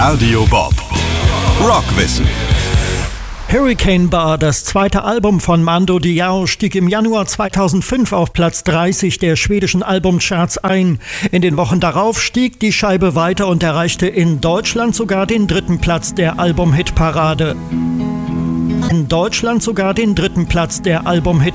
Radio Bob Rockwissen. Hurricane Bar, das zweite Album von Mando Diao, stieg im Januar 2005 auf Platz 30 der schwedischen Albumcharts ein. In den Wochen darauf stieg die Scheibe weiter und erreichte in Deutschland sogar den 3. Platz der Album-Hitparade.